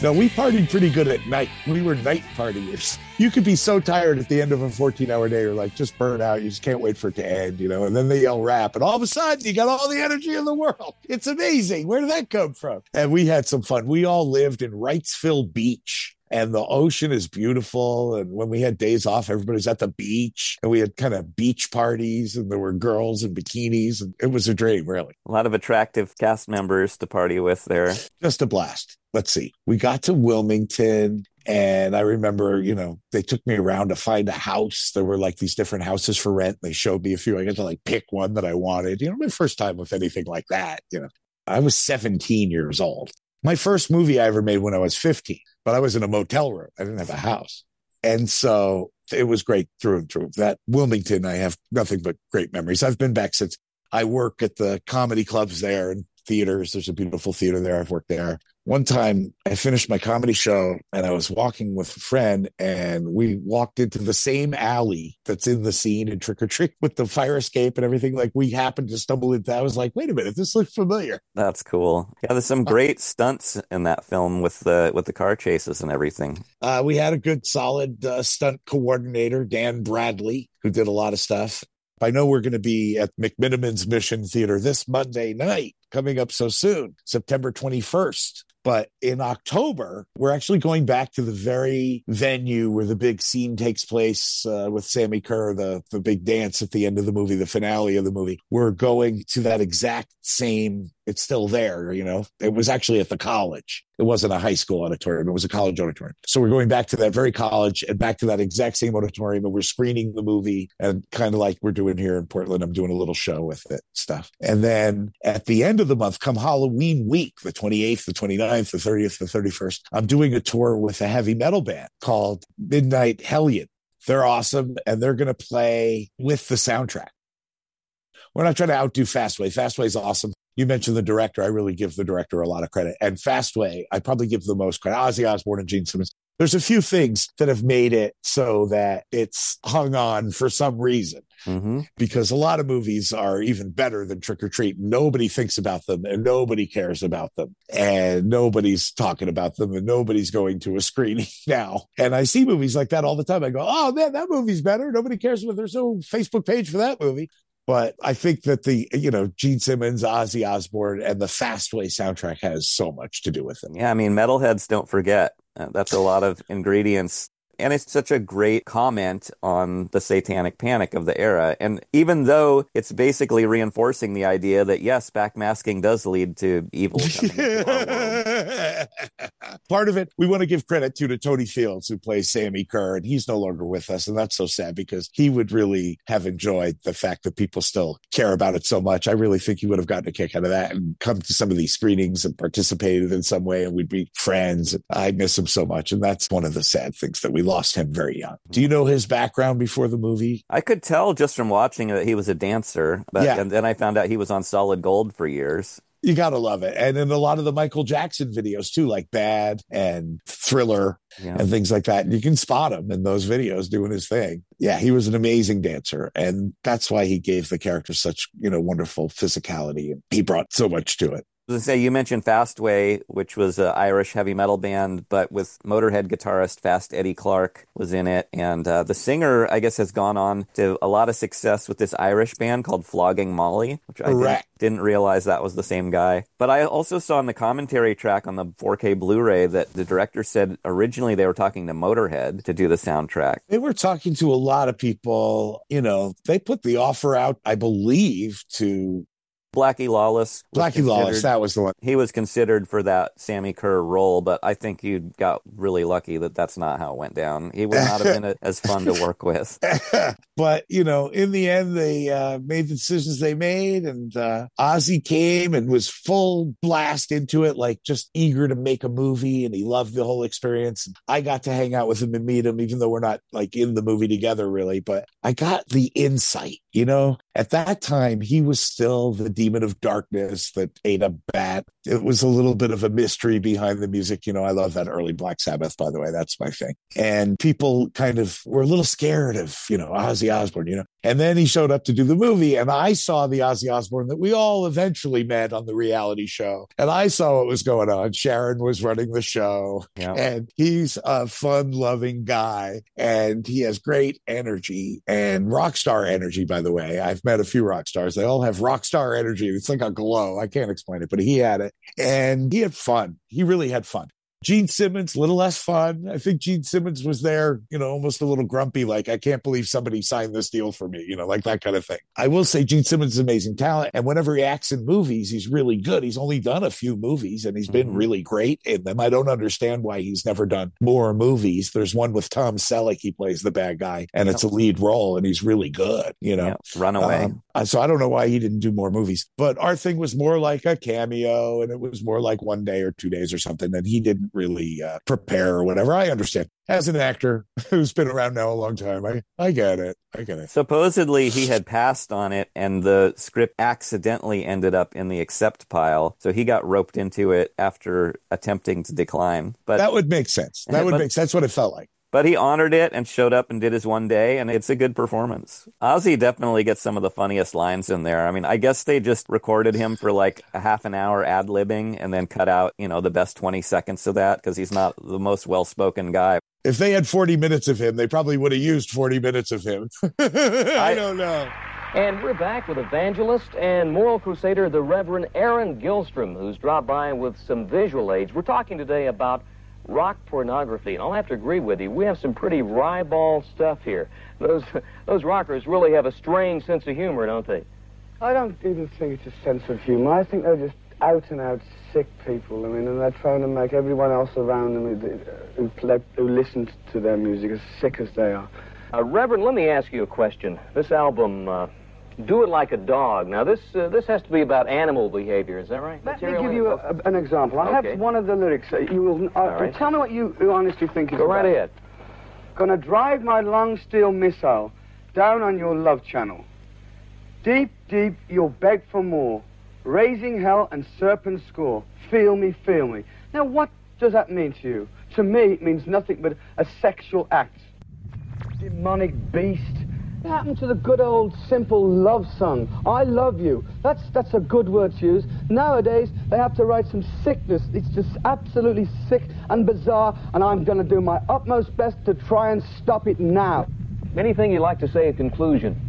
No, we partied pretty good at night. We were night partiers. You could be so tired at the end of a 14-hour day, you're like, just burn out. You just can't wait for it to end, you know? And then they yell rap, and all of a sudden, you got all the energy in the world. It's amazing. Where did that come from? And we had some fun. We all lived in Wrightsville Beach. And the ocean is beautiful. And when we had days off, everybody's at the beach. And we had kind of beach parties, and there were girls in bikinis. And it was a dream, really. A lot of attractive cast members to party with there. Just a blast. Let's see. We got to Wilmington. And I remember, you know, they took me around to find a house. There were like these different houses for rent. They showed me a few. I got to like pick one that I wanted. You know, my first time with anything like that. You know, I was 17 years old. My first movie I ever made when I was 15, but I was in a motel room. I didn't have a house. And so it was great through and through. That Wilmington, I have nothing but great memories. I've been back since. I work at the comedy clubs there and theaters. There's a beautiful theater there. I've worked there. One time I finished my comedy show and I was walking with a friend, and we walked into the same alley that's in the scene in Trick or Treat with the fire escape and everything. Like, we happened to stumble into that. I was like, wait a minute, this looks familiar. That's cool. Yeah, there's some great stunts in that film with the car chases and everything. We had a good, solid stunt coordinator, Dan Bradley, who did a lot of stuff. I know we're going to be at McMiniman's Mission Theater this Monday night, coming up so soon, September 21st. But in October, we're actually going back to the very venue where the big scene takes place with Sammi Curr, the big dance at the end of the movie, the finale of the movie. We're going to that exact same, it's still there, you know. It was actually at the college. It wasn't a high school auditorium. It was a college auditorium. So we're going back to that very college and back to that exact same auditorium, and we're screening the movie, and kind of like we're doing here in Portland, I'm doing a little show with it stuff. And then at the end of the month, come Halloween week, the 28th, the 29th, the 30th, the 31st, I'm doing a tour with a heavy metal band called Midnight Hellion. They're awesome, and they're going to play with the soundtrack. We're not trying to outdo Fastway. Fastway's awesome. You mentioned the director. I really give the director a lot of credit. And Fastway, I probably give the most credit. Ozzy Osbourne and Gene Simmons. There's a few things that have made it so that it's hung on for some reason. Mm-hmm. Because a lot of movies are even better than Trick or Treat. Nobody thinks about them, and nobody cares about them, and nobody's talking about them, and nobody's going to a screening now. And I see movies like that all the time. I go, oh man, that movie's better. Nobody cares about, there's no Facebook page for that movie. But I think that Gene Simmons, Ozzy Osbourne, and the Fastway soundtrack has so much to do with it. Yeah, I mean, metalheads don't forget. That's a lot of ingredients. And it's such a great comment on the satanic panic of the era. And even though it's basically reinforcing the idea that, yes, backmasking does lead to evil coming into our world. Part of it, we want to give credit to Tony Fields, who plays Sammi Curr, and he's no longer with us. And that's so sad, because he would really have enjoyed the fact that people still care about it so much. I really think he would have gotten a kick out of that and come to some of these screenings and participated in some way, and we'd be friends. I miss him so much. And that's one of the sad things, that we lost him very young. Do you know his background before the movie? I could tell just from watching that he was a dancer, and then I found out he was on Solid Gold for years. You gotta love it. And in a lot of the Michael Jackson videos too, like Bad and Thriller and things like that, you can spot him in those videos doing his thing. Yeah, he was an amazing dancer, and that's why he gave the character such, wonderful physicality, and he brought so much to it. You mentioned Fastway, which was an Irish heavy metal band, but with Motorhead guitarist Fast Eddie Clarke was in it. And the singer, I guess, has gone on to a lot of success with this Irish band called Flogging Molly, which I didn't realize that was the same guy. But I also saw in the commentary track on the 4K Blu-ray that the director said originally they were talking to Motorhead to do the soundtrack. They were talking to a lot of people. They put the offer out, I believe, to Blackie Lawless. That was the one. He was considered for that Sammi Curr role, but I think you got really lucky that that's not how it went down. He would not have been as fun to work with. But, in the end, they made the decisions they made, and Ozzy came and was full blast into it, like just eager to make a movie, and he loved the whole experience. I got to hang out with him and meet him, even though we're not like in the movie together really, but I got the insight, At that time, he was still the demon of darkness that ate a bat. It was a little bit of a mystery behind the music. You know, I love that early Black Sabbath, by the way. That's my thing. And people kind of were a little scared of, you know, Ozzy Osbourne, you know. And then he showed up to do the movie, and I saw the Ozzy Osbourne that we all eventually met on the reality show. And I saw what was going on. Sharon was running the show, and he's a fun-loving guy, and he has great energy and rock star energy, by the way. I've met a few rock stars. They all have rock star energy. It's like a glow. I can't explain it, but he had it. And he had fun. He really had fun. Gene Simmons, a little less fun. I think Gene Simmons was there, you know, almost a little grumpy, like, I can't believe somebody signed this deal for me, you know, like that kind of thing. I will say Gene Simmons is amazing talent. And whenever he acts in movies, he's really good. He's only done a few movies and he's been really great in them. I don't understand why he's never done more movies. There's one with Tom Selleck. He plays the bad guy and it's a lead role and he's really good, you know. Runaway. So I don't know why he didn't do more movies, but our thing was more like a cameo and it was more like 1 day or 2 days or something. And he didn't really prepare or whatever. I understand. As an actor who's been around now a long time, I get it. I get it. Supposedly he had passed on it and the script accidentally ended up in the accept pile. So he got roped into it after attempting to decline. But that would make sense. That would make sense. That's what it felt like. But he honored it and showed up and did his 1 day, and it's a good performance. Ozzy definitely gets some of the funniest lines in there. I mean, I guess they just recorded him for like a half an hour ad-libbing and then cut out, you know, the best 20 seconds of that because he's not the most well-spoken guy. If they had 40 minutes of him, they probably would have used 40 minutes of him. I don't know. And we're back with evangelist and moral crusader, the Reverend Aaron Gilstrom, who's dropped by with some visual aids. We're talking today about rock pornography, and I'll have to agree with you. We have some pretty ribald stuff here. Those rockers really have a strange sense of humor, don't they? I don't even think it's a sense of humor. I think they're just out-and-out sick people. I mean, and they're trying to make everyone else around them who listens to their music as sick as they are. Reverend, let me ask you a question. This album, Do It Like a Dog. Now, this has to be about animal behavior, is that right? Let me give you an example. I have one of the lyrics. You will right. Tell me what you honestly think is Go right ahead. Gonna drive my long steel missile down on your love channel. Deep, deep, you'll beg for more. Raising hell and serpent score. Feel me, feel me. Now, what does that mean to you? To me, it means nothing but a sexual act. Demonic beast. What happened to the good old simple love song? I love you. That's a good word to use. Nowadays, they have to write some sickness. It's just absolutely sick and bizarre, and I'm going to do my utmost best to try and stop it now. Anything you'd like to say in conclusion?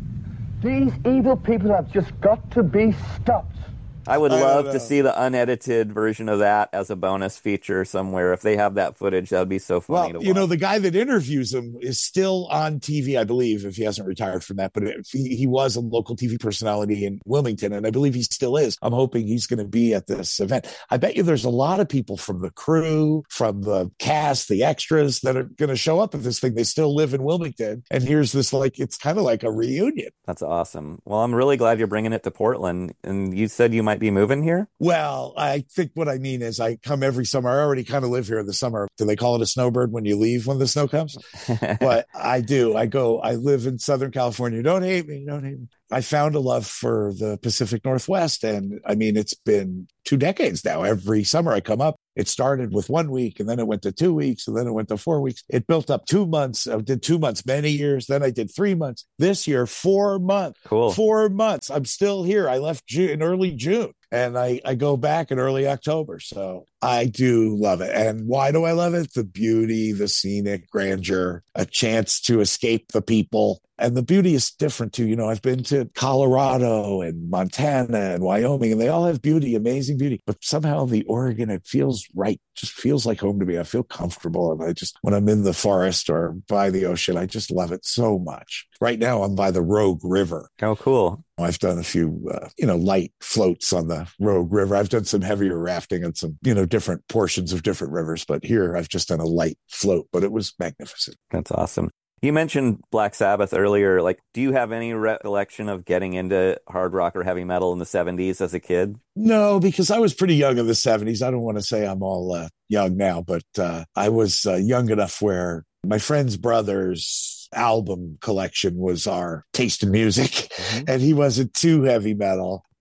These evil people have just got to be stopped. I would love to see the unedited version of that as a bonus feature somewhere. If they have that footage, that would be so funny to watch. You know, the guy that interviews him is still on TV, I believe, if he hasn't retired from that. But he was a local TV personality in Wilmington, and I believe he still is. I'm hoping he's going to be at this event. I bet you there's a lot of people from the crew, from the cast, the extras that are going to show up at this thing. They still live in Wilmington. And here's this, like, it's kind of like a reunion. That's awesome. Well, I'm really glad you're bringing it to Portland. And you said you might be moving here? Well, I think what I mean is I come every summer. I already kind of live here in the summer. Do they call it a snowbird when you leave when the snow comes? But I do. I live in Southern California. Don't hate me. Don't hate me. I found a love for the Pacific Northwest. And I mean, it's been 2 decades now. Every summer I come up. It started with 1 week and then it went to 2 weeks and then it went to 4 weeks. It built up 2 months. I did 2 months many years. Then I did 3 months. This year, 4 months. Cool. 4 months. I'm still here. I left in early June. And I go back in early October. So I do love it. And why do I love it? The beauty, the scenic grandeur, a chance to escape the people. And the beauty is different too. You know, I've been to Colorado and Montana and Wyoming, and they all have beauty, amazing beauty. But somehow the Oregon, it feels right, just feels like home to me. I feel comfortable. And when I'm in the forest or by the ocean, I just love it so much. Right now, I'm by the Rogue River. Oh, cool. I've done a few, light floats on the Rogue River. I've done some heavier rafting on some, different portions of different rivers. But here I've just done a light float, but it was magnificent. That's awesome. You mentioned Black Sabbath earlier. Like, do you have any recollection of getting into hard rock or heavy metal in the 70s as a kid? No, because I was pretty young in the 70s. I don't want to say I'm all young now, but I was young enough where my friend's brother's album collection was our taste in music, and he wasn't too heavy metal.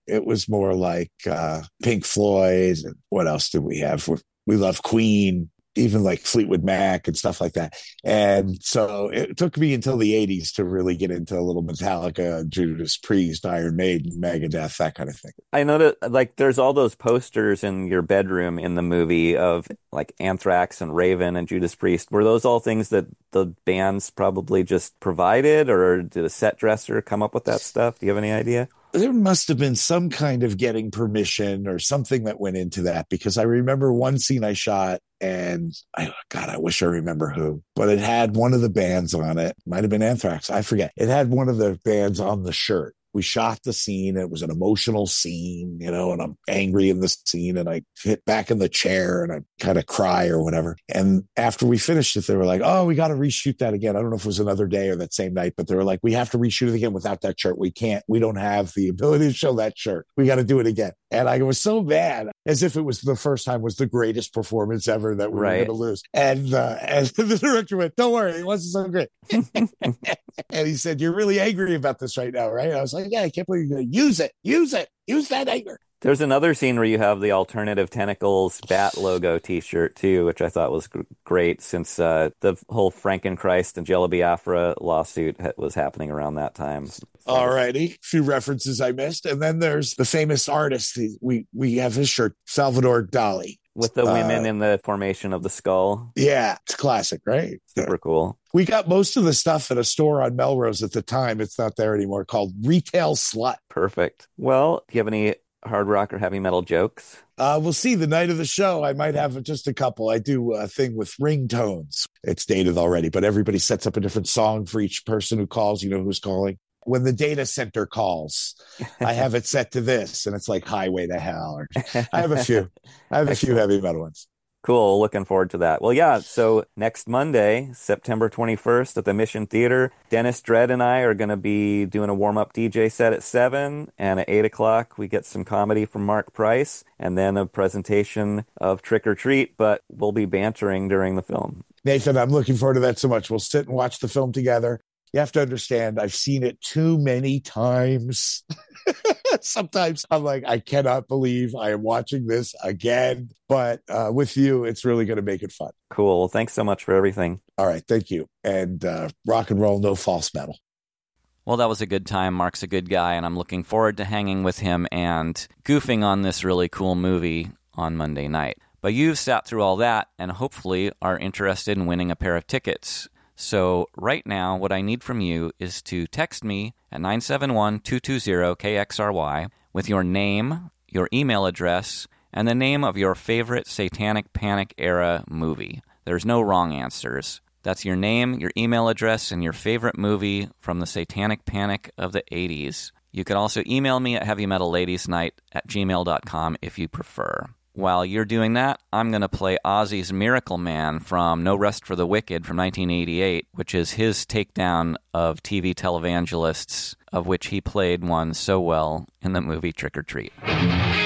It was more like Pink Floyd. And what else did we have? We love Queen, even like Fleetwood Mac and stuff like that. And so it took me until the 80s to really get into a little Metallica, Judas Priest, Iron Maiden, Megadeth, that kind of thing. I know that like there's all those posters in your bedroom in the movie of like Anthrax and Raven and Judas Priest. Were those all things that the bands probably just provided, or did a set dresser come up with that stuff? Do you have any idea? There must have been some kind of getting permission or something that went into that, because I remember one scene I shot and I wish I remember who, but it had one of the bands on it. Might have been Anthrax. I forget. It had one of the bands on the shirt. We shot the scene. It was an emotional scene, and I'm angry in the scene, and I hit back in the chair and I kind of cry or whatever. And after we finished it, they were like, oh, we got to reshoot that again. I don't know if it was another day or that same night, but they were like, we have to reshoot it again without that shirt. We don't have the ability to show that shirt. We got to do it again. And I was so mad, as if it was the first time was the greatest performance ever that we were going to lose. And the director went, don't worry, it wasn't so great. And he said, you're really angry about this right now, right? I was like, yeah, I can't believe you're going to use it. Use that anger. There's another scene where you have the Alternative Tentacles Bat logo T-shirt too, which I thought was great, since the whole Frankenchrist and Jello Biafra lawsuit was happening around that time. All righty, a few references I missed, and then there's the famous artist. We have his shirt, Salvador Dali, with the women in the formation of the skull. Yeah, it's classic, right? Super cool. We got most of the stuff at a store on Melrose at the time. It's not there anymore, called Retail Slut. Perfect. Well, do you have any hard rock or heavy metal jokes? We'll see. The night of the show, I might have just a couple. I do a thing with ringtones. It's dated already, but everybody sets up a different song for each person who calls. You know who's calling. When the data center calls, I have it set to this, and it's like Highway to Hell. Or, I have a few. Heavy metal ones. Cool. Looking forward to that. Well, yeah. So next Monday, September 21st at the Mission Theater, Dennis Dredd and I are going to be doing a warm-up DJ set at 7. And at 8 o'clock, we get some comedy from Mark Price and then a presentation of Trick or Treat. But we'll be bantering during the film. Nathan, I'm looking forward to that so much. We'll sit and watch the film together. You have to understand, I've seen it too many times. Sometimes I'm like, I cannot believe I am watching this again. But with you, it's really going to make it fun. Cool. Well, thanks so much for everything. All right. Thank you. And rock and roll, no false metal. Well, that was a good time. Mark's a good guy, and I'm looking forward to hanging with him and goofing on this really cool movie on Monday night. But you've sat through all that and hopefully are interested in winning a pair of tickets. So right now, what I need from you is to text me at 971-220-KXRY with your name, your email address, and the name of your favorite Satanic Panic era movie. There's no wrong answers. That's your name, your email address, and your favorite movie from the Satanic Panic of the 80s. You can also email me at heavymetalladiesnight@gmail.com if you prefer. While you're doing that, I'm going to play Ozzy's Miracle Man from No Rest for the Wicked from 1988, which is his takedown of TV televangelists, of which he played one so well in the movie Trick or Treat.